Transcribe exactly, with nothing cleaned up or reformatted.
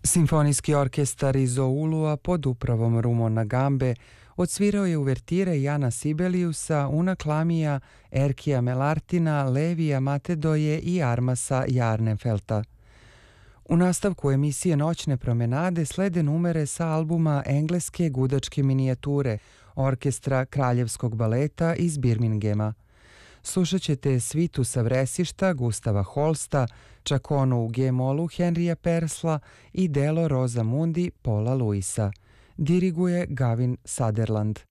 Simfonijski orkestar iz Oulua pod upravom Rumona Gambe odsvirao je uvertire Jana Sibeliusa, Una Klamija, Erkija Melartina, Levija Matedoje i Armasa Jarnefelta. U nastavku emisije Noćne promenade slede numere sa albuma engleske gudačke minijature orkestra Kraljevskog baleta iz Birminghama. Slušat ćete svitu sa Vresišta Gustava Holsta, Čakonu u G-molu Henrija Persla i delo Rosa Mundi Paula Luisa. Diriguje Gavin Sutherland.